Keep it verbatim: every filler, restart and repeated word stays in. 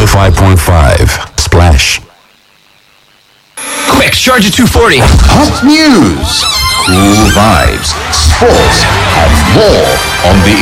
oh five point five. Splash. Quick, charge at two forty. Hot news, cool vibes, sports, and more on the